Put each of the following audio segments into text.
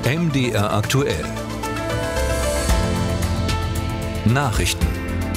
MDR aktuell. Nachrichten.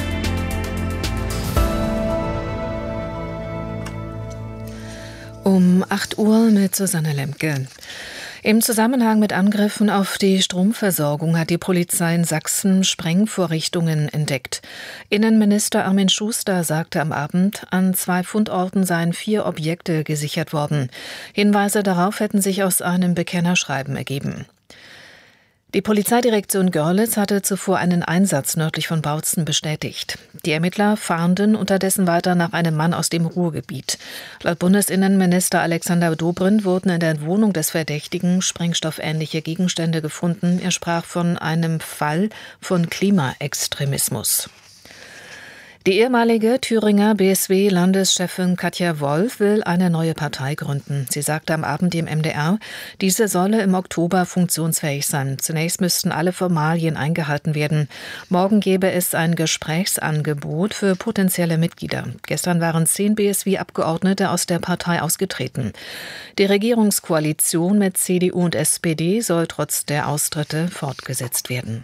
Um 8 Uhr mit Susanne Lemke. Im Zusammenhang mit Angriffen auf die Stromversorgung hat die Polizei in Sachsen Sprengvorrichtungen entdeckt. Innenminister Armin Schuster sagte am Abend, an 2 Fundorten seien 4 Objekte gesichert worden. Hinweise darauf hätten sich aus einem Bekennerschreiben ergeben. Die Polizeidirektion Görlitz hatte zuvor einen Einsatz nördlich von Bautzen bestätigt. Die Ermittler fahnden unterdessen weiter nach einem Mann aus dem Ruhrgebiet. Laut Bundesinnenminister Alexander Dobrindt wurden in der Wohnung des Verdächtigen sprengstoffähnliche Gegenstände gefunden. Er sprach von einem Fall von Klimaextremismus. Die ehemalige Thüringer BSW-Landeschefin Katja Wolf will eine neue Partei gründen. Sie sagte am Abend im MDR, diese solle im Oktober funktionsfähig sein. Zunächst müssten alle Formalien eingehalten werden. Morgen gäbe es ein Gesprächsangebot für potenzielle Mitglieder. Gestern waren 10 BSW-Abgeordnete aus der Partei ausgetreten. Die Regierungskoalition mit CDU und SPD soll trotz der Austritte fortgesetzt werden.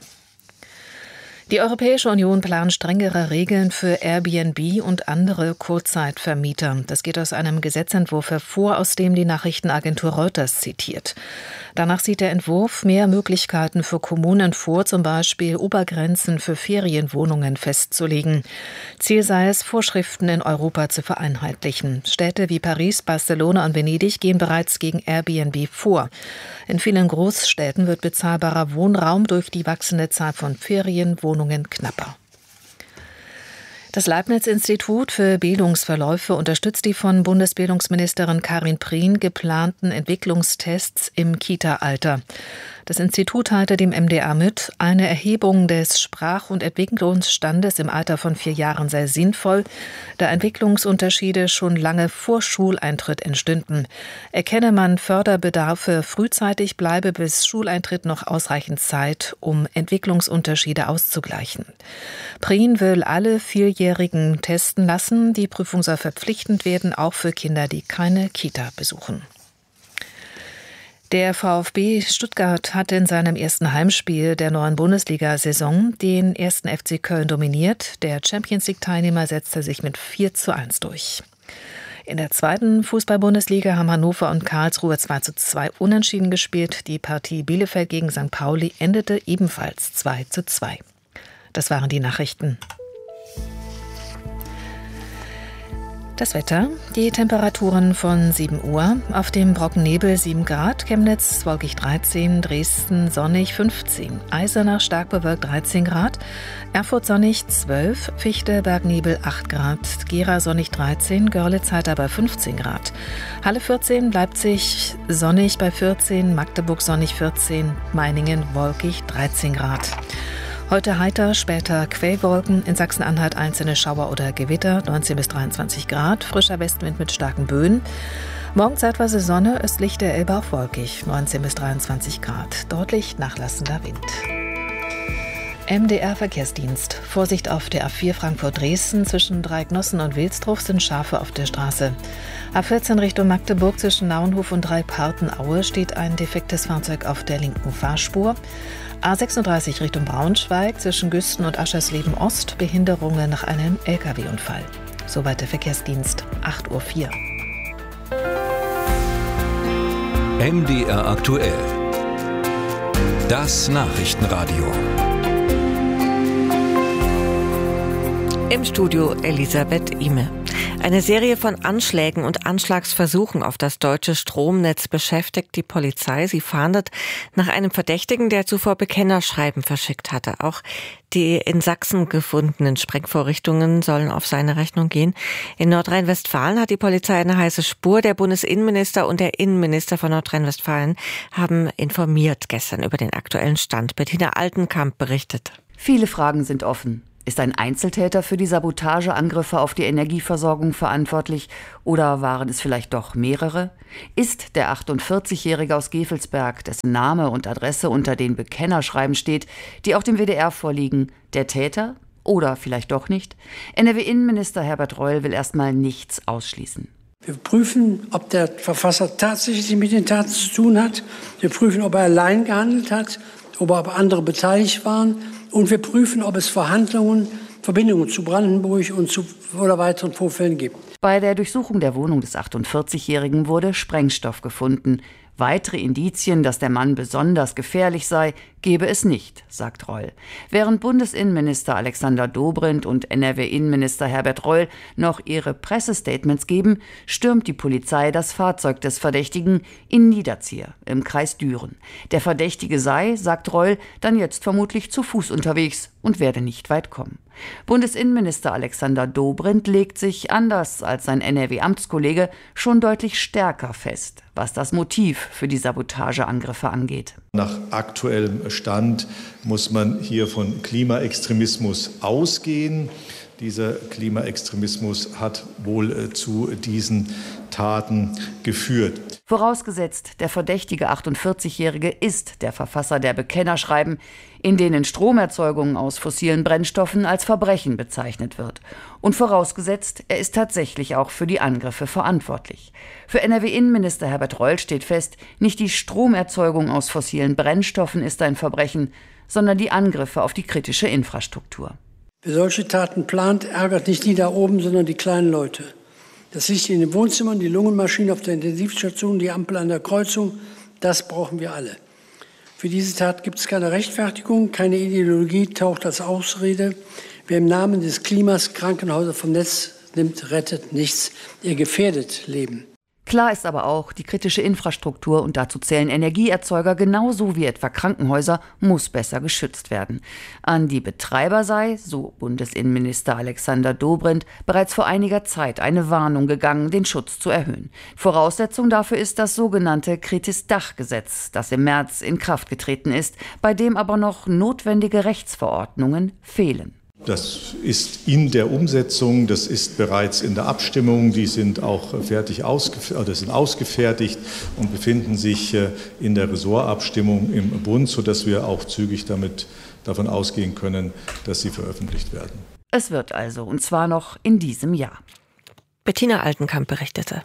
Die Europäische Union plant strengere Regeln für Airbnb und andere Kurzzeitvermieter. Das geht aus einem Gesetzentwurf hervor, aus dem die Nachrichtenagentur Reuters zitiert. Danach sieht der Entwurf mehr Möglichkeiten für Kommunen vor, zum Beispiel Obergrenzen für Ferienwohnungen festzulegen. Ziel sei es, Vorschriften in Europa zu vereinheitlichen. Städte wie Paris, Barcelona und Venedig gehen bereits gegen Airbnb vor. In vielen Großstädten wird bezahlbarer Wohnraum durch die wachsende Zahl von Ferienwohnungen knapper. Das Leibniz-Institut für Bildungsverläufe unterstützt die von Bundesbildungsministerin Karin Prien geplanten Entwicklungstests im Kita-Alter. Das Institut teilte dem MDR mit, eine Erhebung des Sprach- und Entwicklungsstandes im Alter von 4 Jahren sei sinnvoll, da Entwicklungsunterschiede schon lange vor Schuleintritt entstünden. Erkenne man Förderbedarfe frühzeitig, bleibe bis Schuleintritt noch ausreichend Zeit, um Entwicklungsunterschiede auszugleichen. Prien will alle 4-Jährigen testen lassen. Die Prüfung soll verpflichtend werden, auch für Kinder, die keine Kita besuchen. Der VfB Stuttgart hat in seinem ersten Heimspiel der neuen Bundesliga-Saison den 1. FC Köln dominiert. Der Champions-League-Teilnehmer setzte sich mit 4:1 durch. In der zweiten Fußball-Bundesliga haben Hannover und Karlsruhe 2:2 unentschieden gespielt. Die Partie Bielefeld gegen St. Pauli endete ebenfalls 2:2. Das waren die Nachrichten. Das Wetter, die Temperaturen von 7 Uhr, auf dem Brockennebel 7 Grad, Chemnitz wolkig 13, Dresden sonnig 15, Eisenach stark bewölkt 13 Grad, Erfurt sonnig 12, Fichte Bergnebel 8 Grad, Gera sonnig 13, Görlitz heiter bei 15 Grad, Halle 14, Leipzig sonnig bei 14, Magdeburg sonnig 14, Meiningen wolkig 13 Grad. Heute heiter, später Quellwolken, in Sachsen-Anhalt einzelne Schauer oder Gewitter, 19 bis 23 Grad, frischer Westwind mit starken Böen. Morgen zeitweise Sonne, östlich der Elbe auch wolkig, 19 bis 23 Grad, deutlich nachlassender Wind. MDR-Verkehrsdienst. Vorsicht auf der A4 Frankfurt-Dresden zwischen Dreignossen und Wilsdruff sind Schafe auf der Straße. A14 Richtung Magdeburg zwischen Naunhof und Dreipartenaue steht ein defektes Fahrzeug auf der linken Fahrspur. A36 Richtung Braunschweig zwischen Güsten und Aschersleben Ost Behinderungen nach einem Lkw-Unfall. Soweit der Verkehrsdienst, 8:04 Uhr. MDR aktuell. Das Nachrichtenradio. Im Studio Elisabeth Ihme. Eine Serie von Anschlägen und Anschlagsversuchen auf das deutsche Stromnetz beschäftigt die Polizei. Sie fahndet nach einem Verdächtigen, der zuvor Bekennerschreiben verschickt hatte. Auch die in Sachsen gefundenen Sprengvorrichtungen sollen auf seine Rechnung gehen. In Nordrhein-Westfalen hat die Polizei eine heiße Spur. Der Bundesinnenminister und der Innenminister von Nordrhein-Westfalen haben informiert gestern über den aktuellen Stand. Bettina Altenkamp berichtet. Viele Fragen sind offen. Ist ein Einzeltäter für die Sabotageangriffe auf die Energieversorgung verantwortlich oder waren es vielleicht doch mehrere? Ist der 48-Jährige aus Gevelsberg, dessen Name und Adresse unter den Bekennerschreiben steht, die auch dem WDR vorliegen, der Täter oder vielleicht doch nicht? NRW-Innenminister Herbert Reul will erstmal nichts ausschließen. Wir prüfen, ob der Verfasser tatsächlich mit den Taten zu tun hat. Wir prüfen, ob er allein gehandelt hat, ob andere beteiligt waren. Und wir prüfen, ob es Verbindungen zu Brandenburg oder weiteren Vorfällen gibt. Bei der Durchsuchung der Wohnung des 48-Jährigen wurde Sprengstoff gefunden. Weitere Indizien, dass der Mann besonders gefährlich sei, gebe es nicht, sagt Reul. Während Bundesinnenminister Alexander Dobrindt und NRW-Innenminister Herbert Reul noch ihre Pressestatements geben, stürmt die Polizei das Fahrzeug des Verdächtigen in Niederzier im Kreis Düren. Der Verdächtige sei, sagt Reul, dann jetzt vermutlich zu Fuß unterwegs und werde nicht weit kommen. Bundesinnenminister Alexander Dobrindt legt sich, anders als sein NRW-Amtskollege, schon deutlich stärker fest, was das Motiv für die Sabotageangriffe angeht. Nach aktuellem Stand muss man hier von Klimaextremismus ausgehen. Dieser Klimaextremismus hat wohl zu diesen Taten geführt. Vorausgesetzt, der verdächtige 48-Jährige ist der Verfasser der Bekennerschreiben, in denen Stromerzeugung aus fossilen Brennstoffen als Verbrechen bezeichnet wird. Und vorausgesetzt, er ist tatsächlich auch für die Angriffe verantwortlich. Für NRW-Innenminister Herbert Reul steht fest, nicht die Stromerzeugung aus fossilen Brennstoffen ist ein Verbrechen, sondern die Angriffe auf die kritische Infrastruktur. Wer solche Taten plant, ärgert nicht die da oben, sondern die kleinen Leute. Das Licht in den Wohnzimmern, die Lungenmaschine auf der Intensivstation, die Ampel an der Kreuzung, das brauchen wir alle. Für diese Tat gibt es keine Rechtfertigung, keine Ideologie taucht als Ausrede. Wer im Namen des Klimas Krankenhäuser vom Netz nimmt, rettet nichts. Er gefährdet Leben. Klar ist aber auch, die kritische Infrastruktur, und dazu zählen Energieerzeuger genauso wie etwa Krankenhäuser, muss besser geschützt werden. An die Betreiber sei, so Bundesinnenminister Alexander Dobrindt, bereits vor einiger Zeit eine Warnung gegangen, den Schutz zu erhöhen. Voraussetzung dafür ist das sogenannte Kritis-Dach-Gesetz, das im März in Kraft getreten ist, bei dem aber noch notwendige Rechtsverordnungen fehlen. Das ist in der Umsetzung, das ist bereits in der Abstimmung, die sind auch sind ausgefertigt und befinden sich in der Ressortabstimmung im Bund, sodass wir auch zügig davon ausgehen können, dass sie veröffentlicht werden. Es wird also, und zwar noch in diesem Jahr. Bettina Altenkamp berichtete.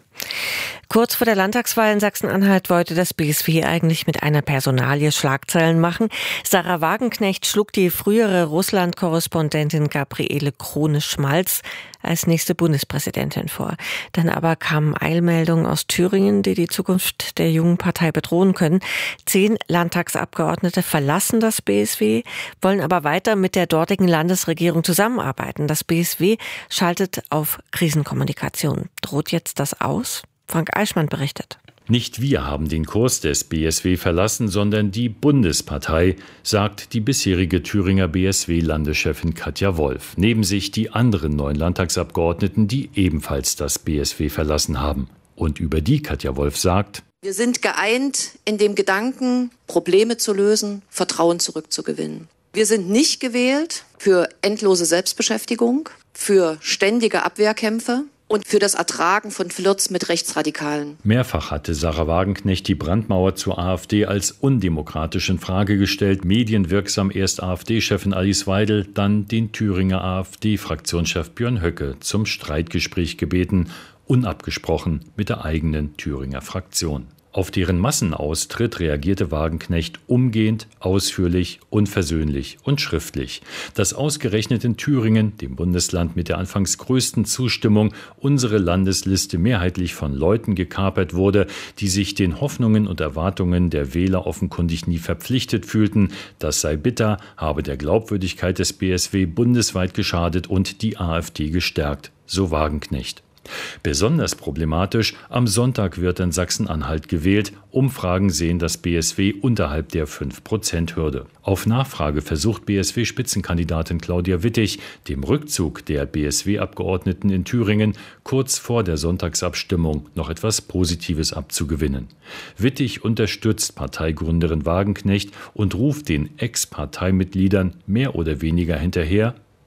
Kurz vor der Landtagswahl in Sachsen-Anhalt wollte das BSW eigentlich mit einer Personalie Schlagzeilen machen. Sarah Wagenknecht schlug die frühere Russland-Korrespondentin Gabriele Krone-Schmalz als nächste Bundespräsidentin vor. Dann aber kamen Eilmeldungen aus Thüringen, die die Zukunft der jungen Partei bedrohen können. 10 Landtagsabgeordnete verlassen das BSW, wollen aber weiter mit der dortigen Landesregierung zusammenarbeiten. Das BSW schaltet auf Krisenkommunikation. Droht jetzt das aus? Frank Eichmann berichtet. Nicht wir haben den Kurs des BSW verlassen, sondern die Bundespartei, sagt die bisherige Thüringer BSW-Landeschefin Katja Wolf. Neben sich die anderen 9 Landtagsabgeordneten, die ebenfalls das BSW verlassen haben. Und über die Katja Wolf sagt: Wir sind geeint in dem Gedanken, Probleme zu lösen, Vertrauen zurückzugewinnen. Wir sind nicht gewählt für endlose Selbstbeschäftigung, für ständige Abwehrkämpfe und für das Ertragen von Flirts mit Rechtsradikalen. Mehrfach hatte Sarah Wagenknecht die Brandmauer zur AfD als undemokratisch in Frage gestellt. Medienwirksam erst AfD-Chefin Alice Weidel, dann den Thüringer AfD-Fraktionschef Björn Höcke zum Streitgespräch gebeten, unabgesprochen mit der eigenen Thüringer Fraktion. Auf deren Massenaustritt reagierte Wagenknecht umgehend, ausführlich, unversöhnlich und schriftlich. Dass ausgerechnet in Thüringen, dem Bundesland mit der anfangs größten Zustimmung, unsere Landesliste mehrheitlich von Leuten gekapert wurde, die sich den Hoffnungen und Erwartungen der Wähler offenkundig nie verpflichtet fühlten, das sei bitter, habe der Glaubwürdigkeit des BSW bundesweit geschadet und die AfD gestärkt, so Wagenknecht. Besonders problematisch, am Sonntag wird in Sachsen-Anhalt gewählt. Umfragen sehen das BSW unterhalb der 5%-Hürde. Auf Nachfrage versucht BSW-Spitzenkandidatin Claudia Wittig, dem Rückzug der BSW-Abgeordneten in Thüringen kurz vor der Sonntagsabstimmung noch etwas Positives abzugewinnen. Wittig unterstützt Parteigründerin Wagenknecht und ruft den Ex-Parteimitgliedern mehr oder weniger hinterher: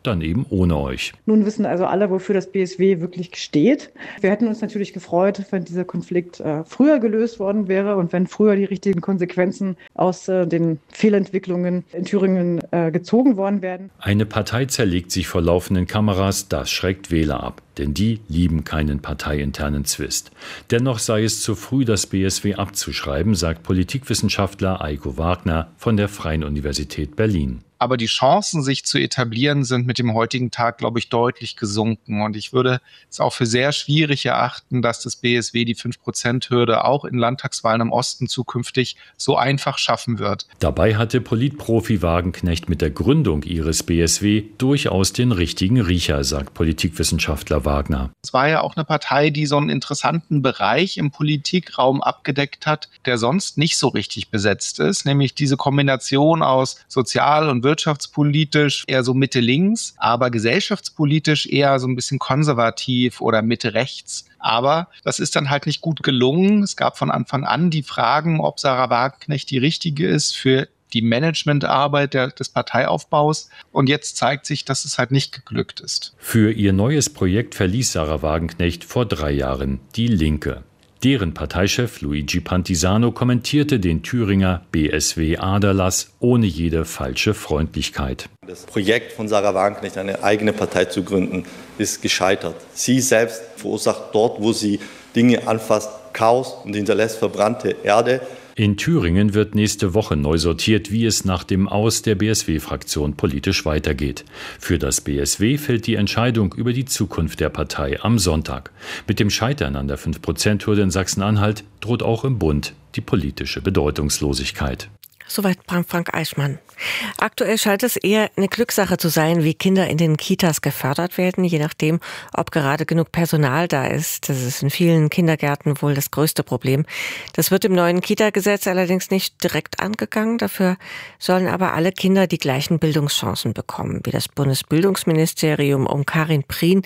dann eben ohne euch. Nun wissen also alle, wofür das BSW wirklich steht. Wir hätten uns natürlich gefreut, wenn dieser Konflikt früher gelöst worden wäre und wenn früher die richtigen Konsequenzen aus den Fehlentwicklungen in Thüringen gezogen worden wären. Eine Partei zerlegt sich vor laufenden Kameras, das schreckt Wähler ab. Denn die lieben keinen parteiinternen Zwist. Dennoch sei es zu früh, das BSW abzuschreiben, sagt Politikwissenschaftler Eiko Wagner von der Freien Universität Berlin. Aber die Chancen, sich zu etablieren, sind mit dem heutigen Tag, glaube ich, deutlich gesunken. Und ich würde es auch für sehr schwierig erachten, dass das BSW die 5%-Hürde auch in Landtagswahlen im Osten zukünftig so einfach schaffen wird. Dabei hatte Politprofi Wagenknecht mit der Gründung ihres BSW durchaus den richtigen Riecher, sagt Politikwissenschaftler Wagner. Es war ja auch eine Partei, die so einen interessanten Bereich im Politikraum abgedeckt hat, der sonst nicht so richtig besetzt ist, nämlich diese Kombination aus sozial- und wirtschaftspolitisch eher so Mitte-links, aber gesellschaftspolitisch eher so ein bisschen konservativ oder Mitte-rechts. Aber das ist dann halt nicht gut gelungen. Es gab von Anfang an die Fragen, ob Sarah Wagenknecht die richtige ist für die Managementarbeit des Parteiaufbaus. Und jetzt zeigt sich, dass es halt nicht geglückt ist. Für ihr neues Projekt verließ Sarah Wagenknecht vor 3 Jahren die Linke. Deren Parteichef Luigi Pantisano kommentierte den Thüringer BSW-Aderlass ohne jede falsche Freundlichkeit. Das Projekt von Sarah Wagenknecht, eine eigene Partei zu gründen, ist gescheitert. Sie selbst verursacht dort, wo sie Dinge anfasst, Chaos und hinterlässt verbrannte Erde. In Thüringen wird nächste Woche neu sortiert, wie es nach dem Aus der BSW-Fraktion politisch weitergeht. Für das BSW fällt die Entscheidung über die Zukunft der Partei am Sonntag. Mit dem Scheitern an der 5%-Hürde in Sachsen-Anhalt droht auch im Bund die politische Bedeutungslosigkeit. Soweit Frank Eichmann. Aktuell scheint es eher eine Glückssache zu sein, wie Kinder in den Kitas gefördert werden, je nachdem, ob gerade genug Personal da ist. Das ist in vielen Kindergärten wohl das größte Problem. Das wird im neuen Kita-Gesetz allerdings nicht direkt angegangen. Dafür sollen aber alle Kinder die gleichen Bildungschancen bekommen, wie das Bundesbildungsministerium um Karin Prien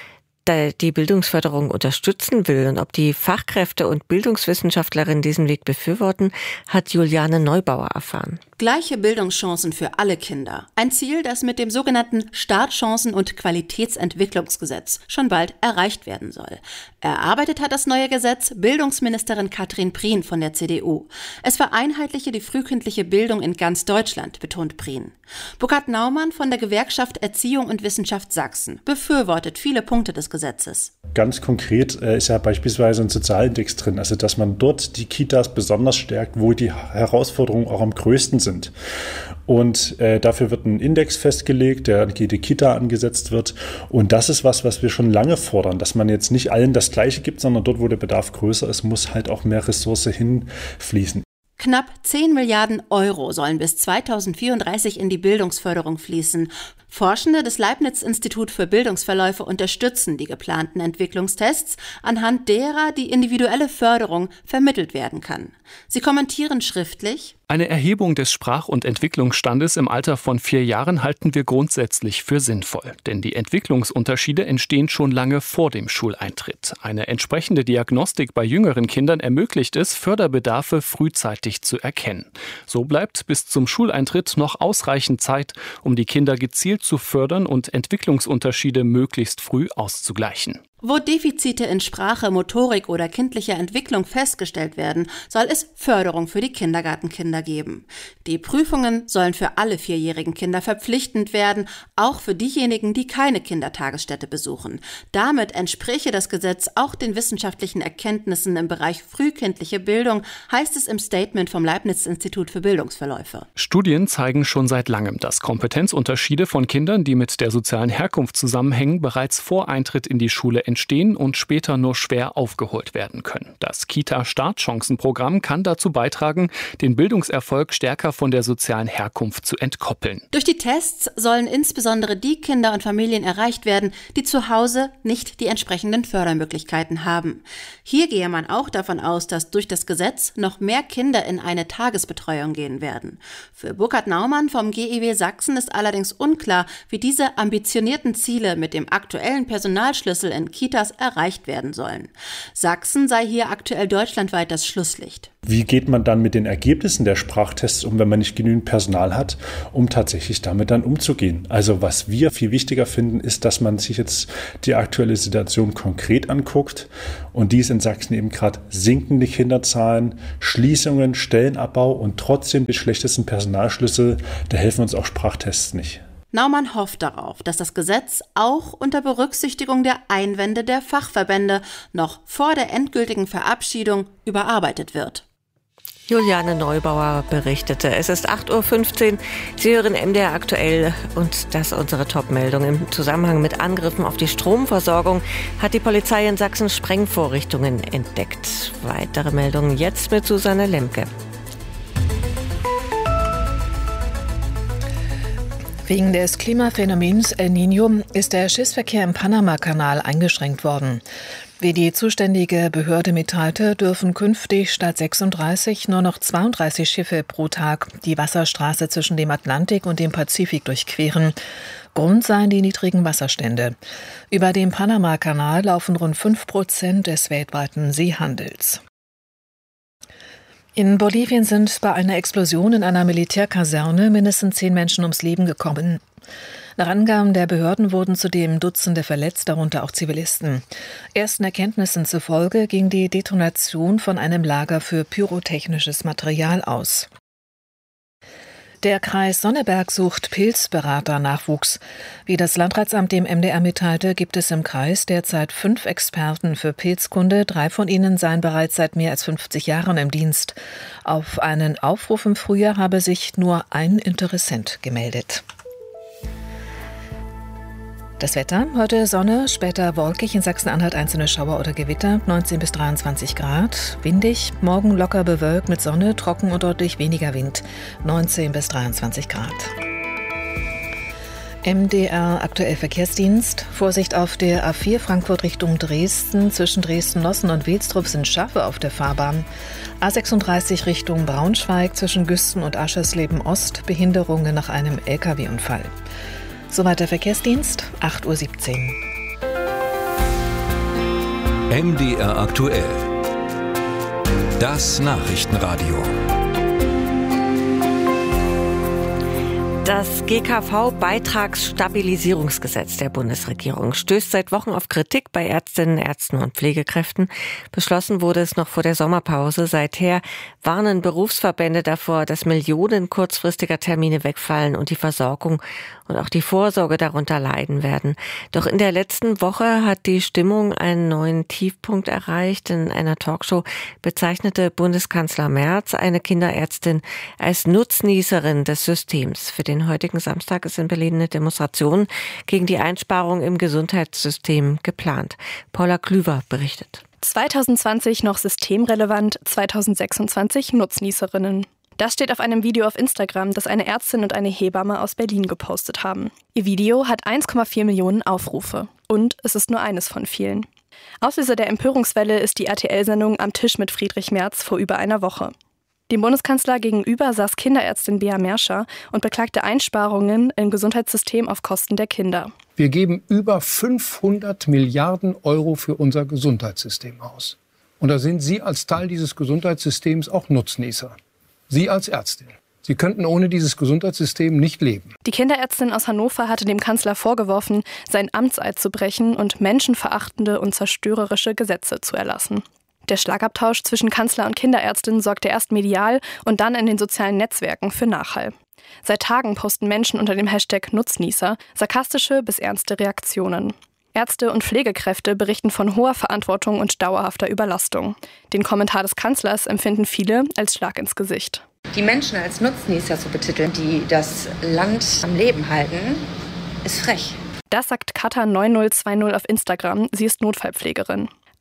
die Bildungsförderung unterstützen will. Und ob die Fachkräfte und Bildungswissenschaftlerinnen diesen Weg befürworten, hat Juliane Neubauer erfahren. Gleiche Bildungschancen für alle Kinder. Ein Ziel, das mit dem sogenannten Startchancen- und Qualitätsentwicklungsgesetz schon bald erreicht werden soll. Erarbeitet hat das neue Gesetz Bildungsministerin Karin Prien von der CDU. Es vereinheitliche die frühkindliche Bildung in ganz Deutschland, betont Prien. Burkhard Naumann von der Gewerkschaft Erziehung und Wissenschaft Sachsen befürwortet viele Punkte des Gesetzes. Ganz konkret ist ja beispielsweise ein Sozialindex drin, also dass man dort die Kitas besonders stärkt, wo die Herausforderungen auch am größten sind. Und dafür wird ein Index festgelegt, der an jede Kita angesetzt wird. Und das ist was wir schon lange fordern, dass man jetzt nicht allen das Gleiche gibt, sondern dort, wo der Bedarf größer ist, muss halt auch mehr Ressource hinfließen. Knapp 10 Milliarden Euro sollen bis 2034 in die Bildungsförderung fließen. Forschende des Leibniz-Institut für Bildungsverläufe unterstützen die geplanten Entwicklungstests, anhand derer die individuelle Förderung vermittelt werden kann. Sie kommentieren schriftlich: Eine Erhebung des Sprach- und Entwicklungsstandes im Alter von 4 Jahren halten wir grundsätzlich für sinnvoll. Denn die Entwicklungsunterschiede entstehen schon lange vor dem Schuleintritt. Eine entsprechende Diagnostik bei jüngeren Kindern ermöglicht es, Förderbedarfe frühzeitig zu erkennen. So bleibt bis zum Schuleintritt noch ausreichend Zeit, um die Kinder gezielt zu fördern und Entwicklungsunterschiede möglichst früh auszugleichen. Wo Defizite in Sprache, Motorik oder kindlicher Entwicklung festgestellt werden, soll es Förderung für die Kindergartenkinder geben. Die Prüfungen sollen für alle 4-jährigen Kinder verpflichtend werden, auch für diejenigen, die keine Kindertagesstätte besuchen. Damit entspräche das Gesetz auch den wissenschaftlichen Erkenntnissen im Bereich frühkindliche Bildung, heißt es im Statement vom Leibniz-Institut für Bildungsverläufe. Studien zeigen schon seit langem, dass Kompetenzunterschiede von Kindern, die mit der sozialen Herkunft zusammenhängen, bereits vor Eintritt in die Schule entstehen und später nur schwer aufgeholt werden können. Das Kita-Startchancenprogramm kann dazu beitragen, den Bildungserfolg stärker von der sozialen Herkunft zu entkoppeln. Durch die Tests sollen insbesondere die Kinder und Familien erreicht werden, die zu Hause nicht die entsprechenden Fördermöglichkeiten haben. Hier gehe man auch davon aus, dass durch das Gesetz noch mehr Kinder in eine Tagesbetreuung gehen werden. Für Burkhard Naumann vom GIW Sachsen ist allerdings unklar, wie diese ambitionierten Ziele mit dem aktuellen Personalschlüssel in Kitas erreicht werden sollen. Sachsen sei hier aktuell deutschlandweit das Schlusslicht. Wie geht man dann mit den Ergebnissen der Sprachtests um, wenn man nicht genügend Personal hat, um tatsächlich damit dann umzugehen? Also was wir viel wichtiger finden, ist, dass man sich jetzt die aktuelle Situation konkret anguckt. Und die ist in Sachsen eben gerade sinkende Kinderzahlen, Schließungen, Stellenabbau und trotzdem die schlechtesten Personalschlüssel. Da helfen uns auch Sprachtests nicht. Naumann hofft darauf, dass das Gesetz auch unter Berücksichtigung der Einwände der Fachverbände noch vor der endgültigen Verabschiedung überarbeitet wird. Juliane Neubauer berichtete. Es ist 8.15 Uhr. Sie hören MDR aktuell und das ist unsere Top-Meldung. Im Zusammenhang mit Angriffen auf die Stromversorgung hat die Polizei in Sachsen Sprengvorrichtungen entdeckt. Weitere Meldungen jetzt mit Susanne Lemke. Wegen des Klimaphänomens El Niño ist der Schiffsverkehr im Panamakanal eingeschränkt worden. Wie die zuständige Behörde mitteilte, dürfen künftig statt 36 nur noch 32 Schiffe pro Tag die Wasserstraße zwischen dem Atlantik und dem Pazifik durchqueren. Grund seien die niedrigen Wasserstände. Über den Panamakanal laufen rund 5% des weltweiten Seehandels. In Bolivien sind bei einer Explosion in einer Militärkaserne mindestens 10 Menschen ums Leben gekommen. Nach Angaben der Behörden wurden zudem Dutzende verletzt, darunter auch Zivilisten. Ersten Erkenntnissen zufolge ging die Detonation von einem Lager für pyrotechnisches Material aus. Der Kreis Sonneberg sucht Pilzberater-Nachwuchs. Wie das Landratsamt dem MDR mitteilte, gibt es im Kreis derzeit 5 Experten für Pilzkunde. 3 von ihnen seien bereits seit mehr als 50 Jahren im Dienst. Auf einen Aufruf im Frühjahr habe sich nur ein Interessent gemeldet. Das Wetter, heute Sonne, später wolkig, in Sachsen-Anhalt einzelne Schauer oder Gewitter, 19 bis 23 Grad, windig, morgen locker bewölkt mit Sonne, trocken und deutlich weniger Wind, 19 bis 23 Grad. MDR aktuell Verkehrsdienst. Vorsicht auf der A4 Frankfurt Richtung Dresden. Zwischen Dresden-Nossen und Wilstrup sind Schafe auf der Fahrbahn. A36 Richtung Braunschweig zwischen Güsten und Aschersleben Ost. Behinderungen nach einem Lkw-Unfall. Soweit der Verkehrsdienst, 8.17 Uhr. MDR aktuell. Das Nachrichtenradio. Das GKV-Beitragsstabilisierungsgesetz der Bundesregierung stößt seit Wochen auf Kritik bei Ärztinnen, Ärzten und Pflegekräften. Beschlossen wurde es noch vor der Sommerpause. Seither warnen Berufsverbände davor, dass Millionen kurzfristiger Termine wegfallen und die Versorgung und auch die Vorsorge darunter leiden werden. Doch in der letzten Woche hat die Stimmung einen neuen Tiefpunkt erreicht. In einer Talkshow bezeichnete Bundeskanzler Merz eine Kinderärztin als Nutznießerin des Systems. Für den heutigen Samstag ist in Berlin eine Demonstration gegen die Einsparung im Gesundheitssystem geplant. Paula Klüver berichtet. 2020 noch systemrelevant, 2026 Nutznießerinnen. Das steht auf einem Video auf Instagram, das eine Ärztin und eine Hebamme aus Berlin gepostet haben. Ihr Video hat 1,4 Millionen Aufrufe. Und es ist nur eines von vielen. Auslöser der Empörungswelle ist die RTL-Sendung Am Tisch mit Friedrich Merz vor über einer Woche. Dem Bundeskanzler gegenüber saß Kinderärztin Bea Merscher und beklagte Einsparungen im Gesundheitssystem auf Kosten der Kinder. Wir geben über 500 Milliarden Euro für unser Gesundheitssystem aus. Und da sind Sie als Teil dieses Gesundheitssystems auch Nutznießer. Sie als Ärztin. Sie könnten ohne dieses Gesundheitssystem nicht leben. Die Kinderärztin aus Hannover hatte dem Kanzler vorgeworfen, sein Amtseid zu brechen und menschenverachtende und zerstörerische Gesetze zu erlassen. Der Schlagabtausch zwischen Kanzler und Kinderärztin sorgte erst medial und dann in den sozialen Netzwerken für Nachhall. Seit Tagen posten Menschen unter dem Hashtag Nutznießer sarkastische bis ernste Reaktionen. Ärzte und Pflegekräfte berichten von hoher Verantwortung und dauerhafter Überlastung. Den Kommentar des Kanzlers empfinden viele als Schlag ins Gesicht. Die Menschen als Nutznießer zu betiteln, die das Land am Leben halten, ist frech. Das sagt Kata9020 auf Instagram. Sie ist Notfallpflegerin.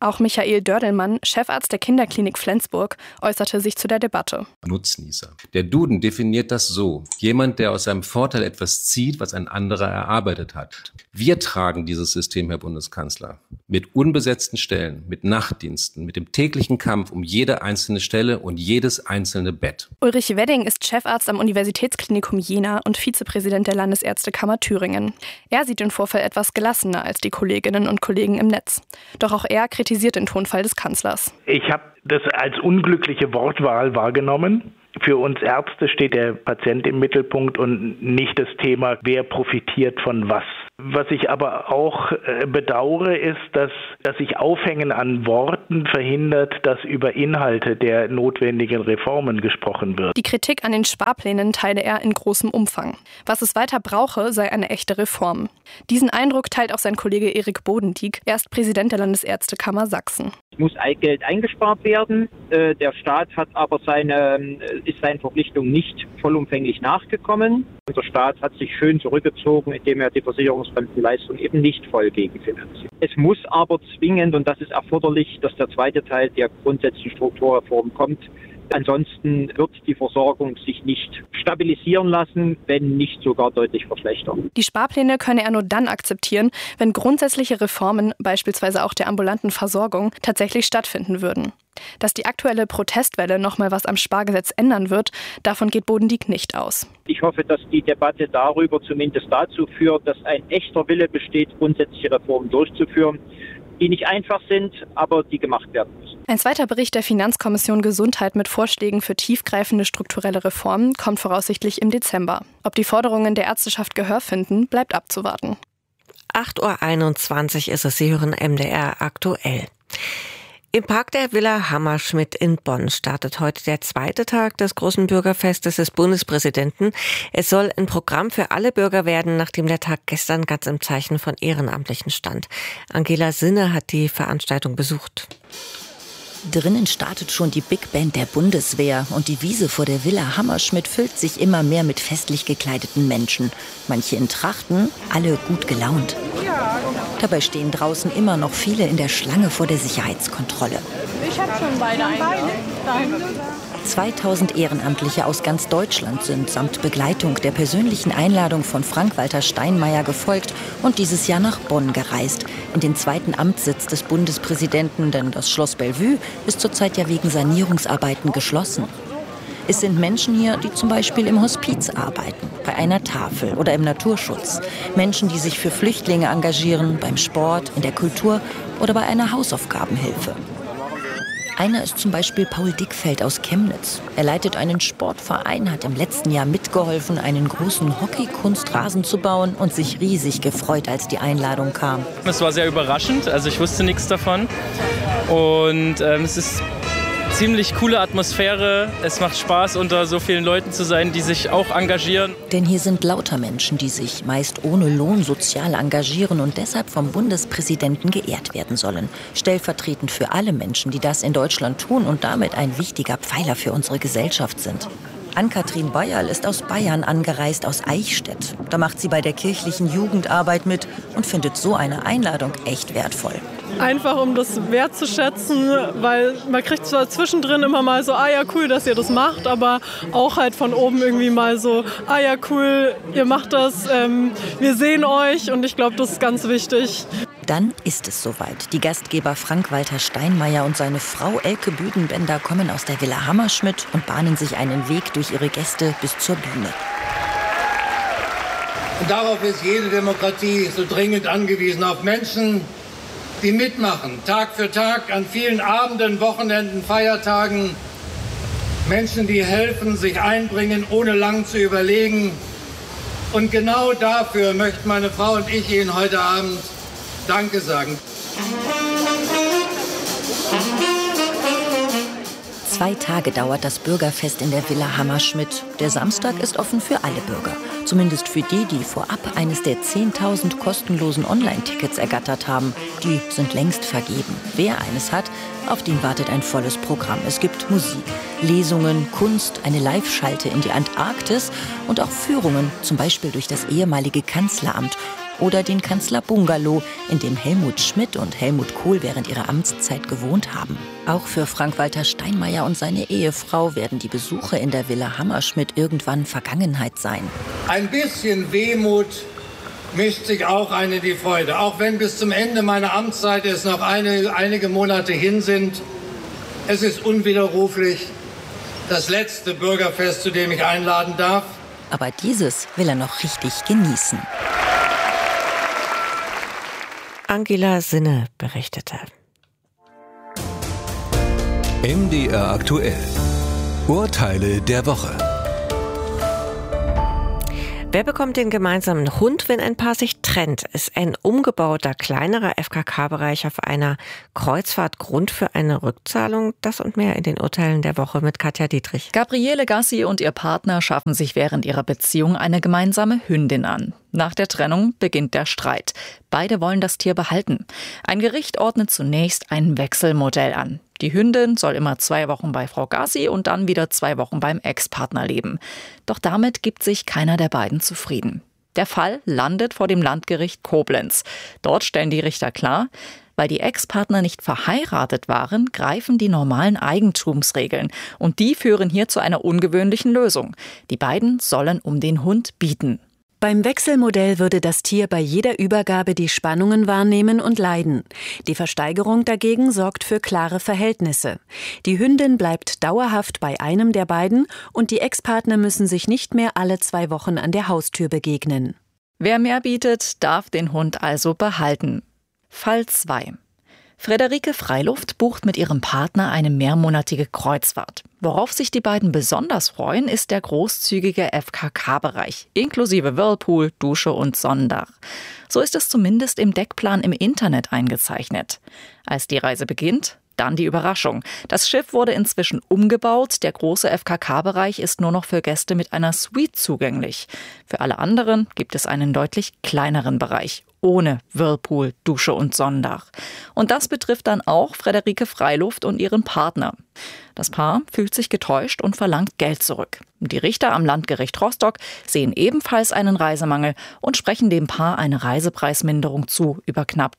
Auch Michael Dördelmann, Chefarzt der Kinderklinik Flensburg, äußerte sich zu der Debatte. Nutznießer. Der Duden definiert das so: Jemand, der aus seinem Vorteil etwas zieht, was ein anderer erarbeitet hat. Wir tragen dieses System, Herr Bundeskanzler, mit unbesetzten Stellen, mit Nachtdiensten, mit dem täglichen Kampf um jede einzelne Stelle und jedes einzelne Bett. Ulrich Wedding ist Chefarzt am Universitätsklinikum Jena und Vizepräsident der Landesärztekammer Thüringen. Er sieht den Vorfall etwas gelassener als die Kolleginnen und Kollegen im Netz. Doch auch er kritisiert den Tonfall des Kanzlers. Ich habe das als unglückliche Wortwahl wahrgenommen. Für uns Ärzte steht der Patient im Mittelpunkt und nicht das Thema, wer profitiert von was. Was ich aber auch bedauere, ist, dass sich Aufhängen an Worten verhindert, dass über Inhalte der notwendigen Reformen gesprochen wird. Die Kritik an den Sparplänen teile er in großem Umfang. Was es weiter brauche, sei eine echte Reform. Diesen Eindruck teilt auch sein Kollege Erik Bodendieck. Er ist Präsident der Landesärztekammer Sachsen. Es muss Geld eingespart werden. Der Staat hat aber seinen Verpflichtungen nicht vollumfänglich nachgekommen. Unser Staat hat sich schön zurückgezogen, indem er die Versicherungsfremdenleistung eben nicht voll gegenfinanziert. Es muss aber zwingend, und das ist erforderlich, dass der zweite Teil der grundsätzlichen Strukturreform kommt. Ansonsten wird die Versorgung sich nicht stabilisieren lassen, wenn nicht sogar deutlich verschlechtern. Die Sparpläne könne er nur dann akzeptieren, wenn grundsätzliche Reformen, beispielsweise auch der ambulanten Versorgung, tatsächlich stattfinden würden. Dass die aktuelle Protestwelle nochmal was am Spargesetz ändern wird, davon geht Bodendieck nicht aus. Ich hoffe, dass die Debatte darüber zumindest dazu führt, dass ein echter Wille besteht, grundsätzliche Reformen durchzuführen, die nicht einfach sind, aber die gemacht werden müssen. Ein zweiter Bericht der Finanzkommission Gesundheit mit Vorschlägen für tiefgreifende strukturelle Reformen kommt voraussichtlich im Dezember. Ob die Forderungen der Ärzteschaft Gehör finden, bleibt abzuwarten. 8:21 Uhr ist es. Sie hören MDR aktuell. Im Park der Villa Hammerschmidt in Bonn startet heute der zweite Tag des großen Bürgerfestes des Bundespräsidenten. Es soll ein Programm für alle Bürger werden, nachdem der Tag gestern ganz im Zeichen von Ehrenamtlichen stand. Angela Sinne hat die Veranstaltung besucht. Drinnen startet schon die Big Band der Bundeswehr und die Wiese vor der Villa Hammerschmidt füllt sich immer mehr mit festlich gekleideten Menschen. Manche in Trachten, alle gut gelaunt. Dabei stehen draußen immer noch viele in der Schlange vor der Sicherheitskontrolle. Ich habe schon beide eingegangen. 2000 Ehrenamtliche aus ganz Deutschland sind samt Begleitung der persönlichen Einladung von Frank-Walter Steinmeier gefolgt und dieses Jahr nach Bonn gereist, in den zweiten Amtssitz des Bundespräsidenten, denn das Schloss Bellevue ist zurzeit ja wegen Sanierungsarbeiten geschlossen. Es sind Menschen hier, die zum Beispiel im Hospiz arbeiten, bei einer Tafel oder im Naturschutz. Menschen, die sich für Flüchtlinge engagieren, beim Sport, in der Kultur oder bei einer Hausaufgabenhilfe. Einer ist zum Beispiel Paul Dickfeld aus Chemnitz. Er leitet einen Sportverein, hat im letzten Jahr mitgeholfen, einen großen Hockey-Kunstrasen zu bauen und sich riesig gefreut, als die Einladung kam. Es war sehr überraschend, also ich wusste nichts davon. Und es ist ziemlich coole Atmosphäre. Es macht Spaß, unter so vielen Leuten zu sein, die sich auch engagieren. Denn hier sind lauter Menschen, die sich meist ohne Lohn sozial engagieren und deshalb vom Bundespräsidenten geehrt werden sollen. Stellvertretend für alle Menschen, die das in Deutschland tun und damit ein wichtiger Pfeiler für unsere Gesellschaft sind. Ann-Kathrin Bayerl ist aus Bayern angereist, aus Eichstätt. Da macht sie bei der kirchlichen Jugendarbeit mit und findet so eine Einladung echt wertvoll. Einfach um das wertzuschätzen, weil man kriegt zwar zwischendrin immer mal so, ja cool, dass ihr das macht, aber auch halt von oben irgendwie mal so, ja cool, ihr macht das, wir sehen euch und ich glaube, das ist ganz wichtig. Dann ist es soweit. Die Gastgeber Frank-Walter Steinmeier und seine Frau Elke Büdenbender kommen aus der Villa Hammerschmidt und bahnen sich einen Weg durch ihre Gäste bis zur Bühne. Und darauf ist jede Demokratie so dringend angewiesen, auf Menschen, die mitmachen, Tag für Tag, an vielen Abenden, Wochenenden, Feiertagen. Menschen, die helfen, sich einbringen, ohne lang zu überlegen. Und genau dafür möchten meine Frau und ich Ihnen heute Abend Danke sagen. 2 Tage dauert das Bürgerfest in der Villa Hammerschmidt. Der Samstag ist offen für alle Bürger. Zumindest für die, die vorab eines der 10.000 kostenlosen Online-Tickets ergattert haben. Die sind längst vergeben. Wer eines hat, auf den wartet ein volles Programm. Es gibt Musik, Lesungen, Kunst, eine Live-Schalte in die Antarktis und auch Führungen, zum Beispiel durch das ehemalige Kanzleramt oder den Kanzlerbungalow, in dem Helmut Schmidt und Helmut Kohl während ihrer Amtszeit gewohnt haben. Auch für Frank-Walter Steinmeier und seine Ehefrau werden die Besuche in der Villa Hammerschmidt irgendwann Vergangenheit sein. Ein bisschen Wehmut mischt sich auch ein in die Freude. Auch wenn bis zum Ende meiner Amtszeit es noch einige Monate hin sind. Es ist unwiderruflich das letzte Bürgerfest, zu dem ich einladen darf. Aber dieses will er noch richtig genießen. Angela Sinne berichtete. MDR aktuell. Urteile der Woche. Wer bekommt den gemeinsamen Hund, wenn ein Paar sich trennt? Ist ein umgebauter, kleinerer FKK-Bereich auf einer Kreuzfahrt Grund für eine Rückzahlung? Das und mehr in den Urteilen der Woche mit Katja Dietrich. Gabriele Gassi und ihr Partner schaffen sich während ihrer Beziehung eine gemeinsame Hündin an. Nach der Trennung beginnt der Streit. Beide wollen das Tier behalten. Ein Gericht ordnet zunächst ein Wechselmodell an. Die Hündin soll immer 2 Wochen bei Frau Gassi und dann wieder 2 Wochen beim Ex-Partner leben. Doch damit gibt sich keiner der beiden zufrieden. Der Fall landet vor dem Landgericht Koblenz. Dort stellen die Richter klar, weil die Ex-Partner nicht verheiratet waren, greifen die normalen Eigentumsregeln. Und die führen hier zu einer ungewöhnlichen Lösung. Die beiden sollen um den Hund bieten. Beim Wechselmodell würde das Tier bei jeder Übergabe die Spannungen wahrnehmen und leiden. Die Versteigerung dagegen sorgt für klare Verhältnisse. Die Hündin bleibt dauerhaft bei einem der beiden und die Ex-Partner müssen sich nicht mehr alle 2 Wochen an der Haustür begegnen. Wer mehr bietet, darf den Hund also behalten. Fall 2. Friederike Freiluft bucht mit ihrem Partner eine mehrmonatige Kreuzfahrt. Worauf sich die beiden besonders freuen, ist der großzügige FKK-Bereich, inklusive Whirlpool, Dusche und Sonnendach. So ist es zumindest im Deckplan im Internet eingezeichnet. Als die Reise beginnt, dann die Überraschung. Das Schiff wurde inzwischen umgebaut. Der große FKK-Bereich ist nur noch für Gäste mit einer Suite zugänglich. Für alle anderen gibt es einen deutlich kleineren Bereich, ohne Whirlpool, Dusche und Sonnendach. Und das betrifft dann auch Friederike Freiluft und ihren Partner. Das Paar fühlt sich getäuscht und verlangt Geld zurück. Die Richter am Landgericht Rostock sehen ebenfalls einen Reisemangel und sprechen dem Paar eine Reisepreisminderung zu über knapp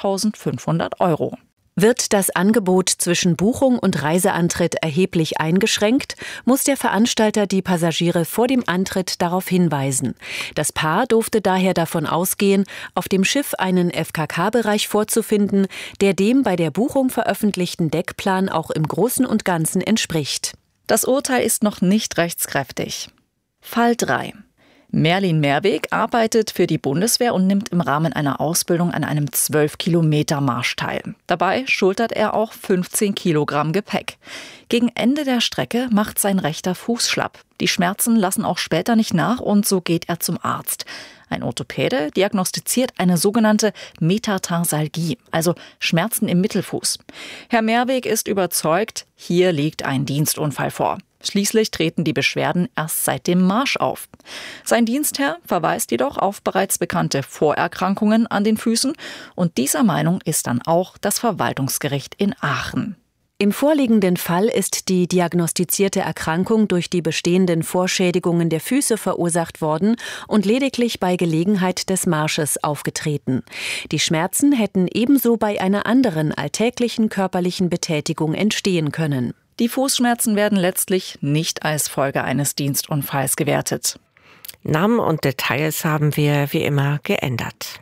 3.500 €. Wird das Angebot zwischen Buchung und Reiseantritt erheblich eingeschränkt, muss der Veranstalter die Passagiere vor dem Antritt darauf hinweisen. Das Paar durfte daher davon ausgehen, auf dem Schiff einen FKK-Bereich vorzufinden, der dem bei der Buchung veröffentlichten Deckplan auch im Großen und Ganzen entspricht. Das Urteil ist noch nicht rechtskräftig. Fall 3. Merlin Merweg arbeitet für die Bundeswehr und nimmt im Rahmen einer Ausbildung an einem 12-Kilometer-Marsch teil. Dabei schultert er auch 15 Kilogramm Gepäck. Gegen Ende der Strecke macht sein rechter Fuß schlapp. Die Schmerzen lassen auch später nicht nach und so geht er zum Arzt. Ein Orthopäde diagnostiziert eine sogenannte Metatarsalgie, also Schmerzen im Mittelfuß. Herr Merweg ist überzeugt, hier liegt ein Dienstunfall vor. Schließlich treten die Beschwerden erst seit dem Marsch auf. Sein Dienstherr verweist jedoch auf bereits bekannte Vorerkrankungen an den Füßen und dieser Meinung ist dann auch das Verwaltungsgericht in Aachen. Im vorliegenden Fall ist die diagnostizierte Erkrankung durch die bestehenden Vorschädigungen der Füße verursacht worden und lediglich bei Gelegenheit des Marsches aufgetreten. Die Schmerzen hätten ebenso bei einer anderen alltäglichen körperlichen Betätigung entstehen können. Die Fußschmerzen werden letztlich nicht als Folge eines Dienstunfalls gewertet. Namen und Details haben wir wie immer geändert.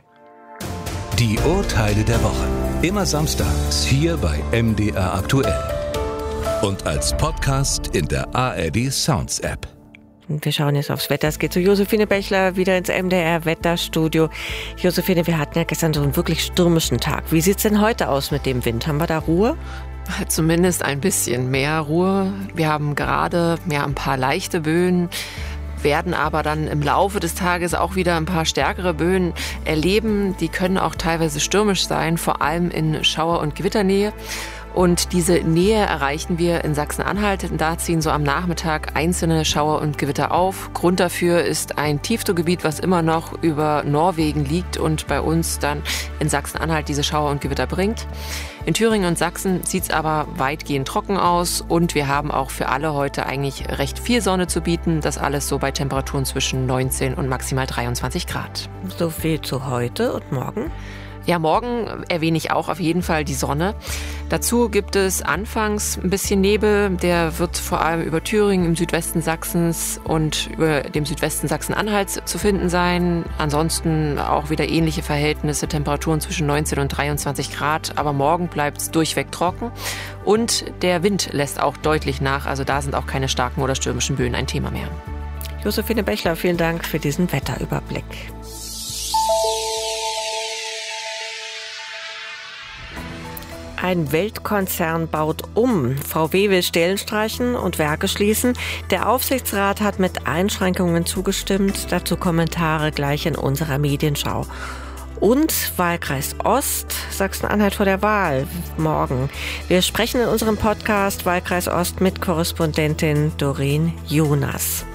Die Urteile der Woche. Immer samstags hier bei MDR aktuell. Und als Podcast in der ARD Sounds App. Wir schauen jetzt aufs Wetter. Es geht zu Josephine Bechler wieder ins MDR Wetterstudio. Josephine, wir hatten ja gestern so einen wirklich stürmischen Tag. Wie sieht es denn heute aus mit dem Wind? Haben wir da Ruhe? Zumindest ein bisschen mehr Ruhe. Wir haben gerade ein paar leichte Böen, werden aber dann im Laufe des Tages auch wieder ein paar stärkere Böen erleben. Die können auch teilweise stürmisch sein, vor allem in Schauer- und Gewitternähe. Und diese Nähe erreichen wir in Sachsen-Anhalt. Da ziehen so am Nachmittag einzelne Schauer und Gewitter auf. Grund dafür ist ein Tiefdruckgebiet, was immer noch über Norwegen liegt und bei uns dann in Sachsen-Anhalt diese Schauer und Gewitter bringt. In Thüringen und Sachsen sieht es aber weitgehend trocken aus und wir haben auch für alle heute eigentlich recht viel Sonne zu bieten. Das alles so bei Temperaturen zwischen 19 und maximal 23 Grad. So viel zu heute und morgen? Ja, morgen erwähne ich auch auf jeden Fall die Sonne. Dazu gibt es anfangs ein bisschen Nebel. Der wird vor allem über Thüringen im Südwesten Sachsens und über dem Südwesten Sachsen-Anhalts zu finden sein. Ansonsten auch wieder ähnliche Verhältnisse, Temperaturen zwischen 19 und 23 Grad. Aber morgen bleibt es durchweg trocken und der Wind lässt auch deutlich nach. Also da sind auch keine starken oder stürmischen Böen ein Thema mehr. Josephine Bechler, vielen Dank für diesen Wetterüberblick. Ein Weltkonzern baut um. VW will Stellen streichen und Werke schließen. Der Aufsichtsrat hat mit Einschränkungen zugestimmt. Dazu Kommentare gleich in unserer Medienschau. Und Wahlkreis Ost, Sachsen-Anhalt vor der Wahl, morgen. Wir sprechen in unserem Podcast Wahlkreis Ost mit Korrespondentin Doreen Jonas.